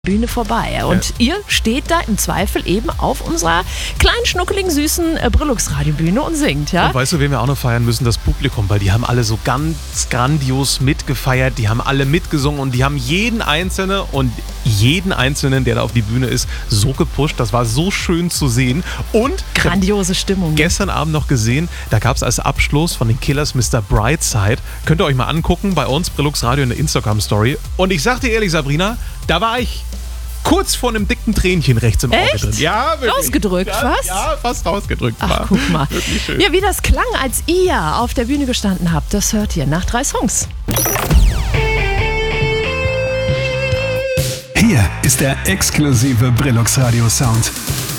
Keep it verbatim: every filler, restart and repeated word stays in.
Bühne vorbei. Und ja. ihr steht da im Zweifel eben auf unserer kleinen, schnuckeligen, süßen äh, Brillux-Radiobühne und singt, ja? Und weißt du, wen wir auch noch feiern müssen? Das Publikum, weil die haben alle so ganz grandios mitgefeiert, die haben alle mitgesungen und die haben jeden Einzelnen und jeden Einzelnen, der da auf die Bühne ist, so gepusht. Das war so schön zu sehen. Und grandiose Stimmung. Gestern Abend noch gesehen, da gab es als Abschluss von den Killers Mister Brightside. Könnt ihr euch mal angucken bei uns, Brillux Radio in der Instagram-Story. Und ich sag dir ehrlich, Sabrina, da war ich kurz vor einem dicken Tränchen rechts im Auge Echt? drin. Ja, wirklich. Rausgedrückt, ja, was? Ja, fast rausgedrückt. Ach, war. guck mal. Wirklich schön. Ja, wie das klang, als ihr auf der Bühne gestanden habt, das hört ihr nach drei Songs. Hier ist der exklusive Brillux Radio Sound.